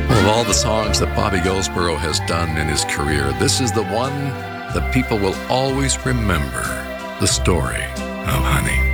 Well, of all the songs that Bobby Goldsboro has done in his career, this is the one that people will always remember, the story of Honey.